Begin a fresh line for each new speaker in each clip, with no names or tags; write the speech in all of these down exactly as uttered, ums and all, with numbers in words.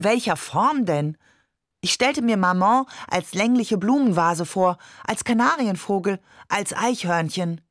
Welcher Form denn? Ich stellte mir Maman als längliche Blumenvase vor, als Kanarienvogel, als Eichhörnchen.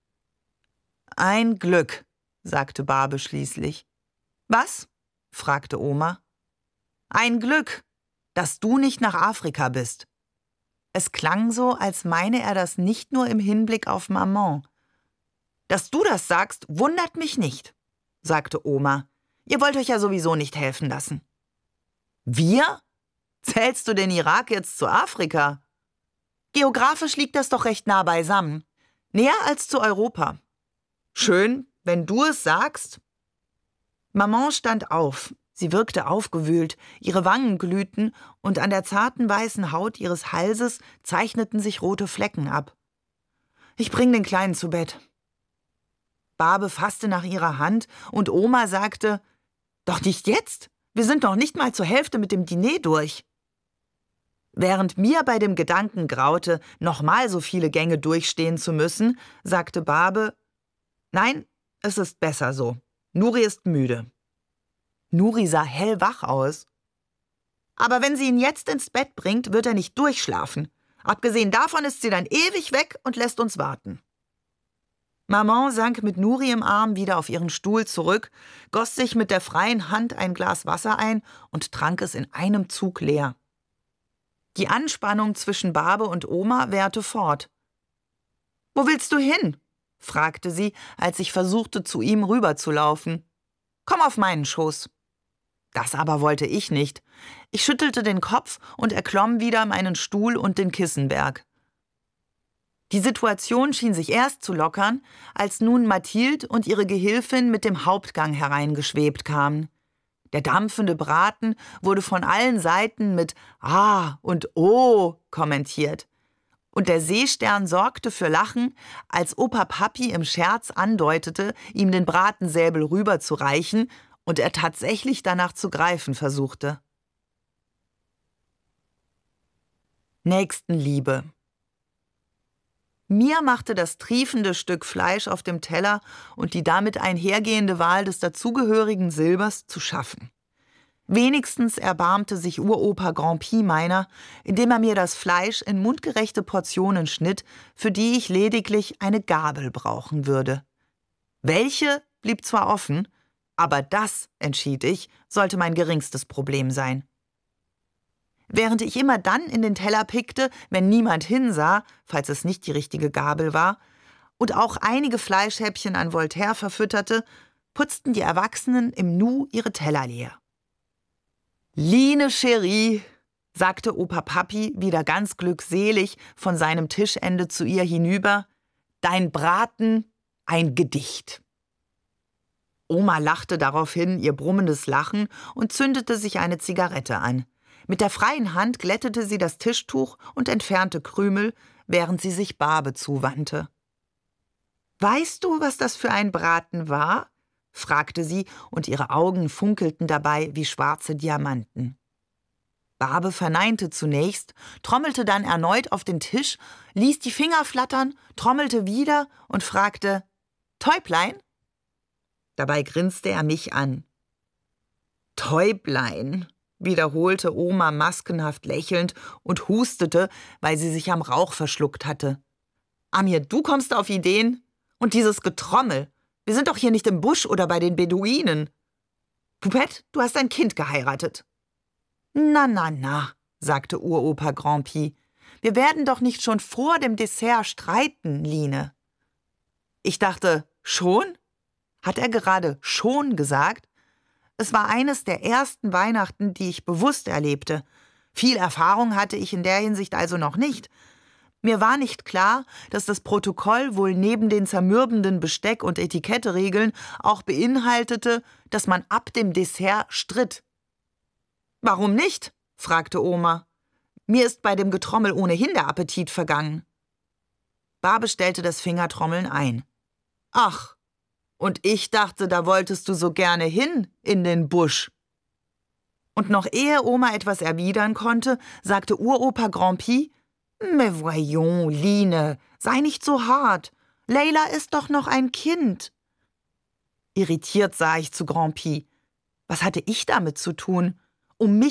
Ein Glück, sagte Barbe schließlich. Was? fragte Oma. Ein Glück, dass du nicht nach Afrika bist. Es klang so, als meine er das nicht nur im Hinblick auf Maman. Dass du das sagst, wundert mich nicht, sagte Oma. Ihr wollt euch ja sowieso nicht helfen lassen. Wir? Zählst du den Irak jetzt zu Afrika? Geografisch liegt das doch recht nah beisammen. Näher als zu Europa. Schön, wenn du es sagst. Maman stand auf. Sie wirkte aufgewühlt, ihre Wangen glühten und an der zarten weißen Haut ihres Halses zeichneten sich rote Flecken ab. Ich bring den Kleinen zu Bett. Barbe fasste nach ihrer Hand und Oma sagte, »Doch nicht jetzt, wir sind noch nicht mal zur Hälfte mit dem Diner durch.« Während mir bei dem Gedanken graute, nochmal so viele Gänge durchstehen zu müssen, sagte Barbe, »Nein, es ist besser so. Nuri ist müde.« Nuri sah hellwach aus. »Aber wenn sie ihn jetzt ins Bett bringt, wird er nicht durchschlafen. Abgesehen davon ist sie dann ewig weg und lässt uns warten.« Maman sank mit Nuri im Arm wieder auf ihren Stuhl zurück, goss sich mit der freien Hand ein Glas Wasser ein und trank es in einem Zug leer. Die Anspannung zwischen Barbe und Oma währte fort. »Wo willst du hin?« fragte sie, als ich versuchte, zu ihm rüberzulaufen. »Komm auf meinen Schoß.« Das aber wollte ich nicht. Ich schüttelte den Kopf und erklomm wieder meinen Stuhl und den Kissenberg. Die Situation schien sich erst zu lockern, als nun Mathilde und ihre Gehilfin mit dem Hauptgang hereingeschwebt kamen. Der dampfende Braten wurde von allen Seiten mit »Ah« und »Oh« kommentiert. Und der Seestern sorgte für Lachen, als Opa Papi im Scherz andeutete, ihm den Bratensäbel rüberzureichen und er tatsächlich danach zu greifen versuchte. Nächstenliebe. Mir machte das triefende Stück Fleisch auf dem Teller und die damit einhergehende Wahl des dazugehörigen Silbers zu schaffen. Wenigstens erbarmte sich Uropa Grand'Pi meiner, indem er mir das Fleisch in mundgerechte Portionen schnitt, für die ich lediglich eine Gabel brauchen würde. Welche blieb zwar offen, aber das, entschied ich, sollte mein geringstes Problem sein. Während ich immer dann in den Teller pickte, wenn niemand hinsah, falls es nicht die richtige Gabel war, und auch einige Fleischhäppchen an Voltaire verfütterte, putzten die Erwachsenen im Nu ihre Teller leer. »Line, Chérie«, sagte Opa Papi wieder ganz glückselig von seinem Tischende zu ihr hinüber, »dein Braten, ein Gedicht.« Oma lachte daraufhin ihr brummendes Lachen und zündete sich eine Zigarette an. Mit der freien Hand glättete sie das Tischtuch und entfernte Krümel, während sie sich Barbe zuwandte. »Weißt du, was das für ein Braten war?« fragte sie, und ihre Augen funkelten dabei wie schwarze Diamanten. Barbe verneinte zunächst, trommelte dann erneut auf den Tisch, ließ die Finger flattern, trommelte wieder und fragte, »Täublein?« Dabei grinste er mich an. »Täublein«, wiederholte Oma maskenhaft lächelnd und hustete, weil sie sich am Rauch verschluckt hatte. »Amir, du kommst auf Ideen? Und dieses Getrommel. Wir sind doch hier nicht im Busch oder bei den Beduinen. Poupette, du hast ein Kind geheiratet.« »Na, na, na«, sagte Uropa Grand'Pi. »Wir werden doch nicht schon vor dem Dessert streiten, Line.« Ich dachte, schon? Hat er gerade schon gesagt? Es war eines der ersten Weihnachten, die ich bewusst erlebte. Viel Erfahrung hatte ich in der Hinsicht also noch nicht. Mir war nicht klar, dass das Protokoll wohl neben den zermürbenden Besteck- und Etiketteregeln auch beinhaltete, dass man ab dem Dessert stritt. »Warum nicht?« fragte Oma. »Mir ist bei dem Getrommel ohnehin der Appetit vergangen.« Barbe stellte das Fingertrommeln ein. »Ach, und ich dachte, da wolltest du so gerne hin in den Busch.« Und noch ehe Oma etwas erwidern konnte, sagte Uropa Grand'Pi, »Mais voyons, Line, sei nicht so hart. Leila ist doch noch ein Kind.« Irritiert sah ich zu Grand'Pi. Was hatte ich damit zu tun? um mich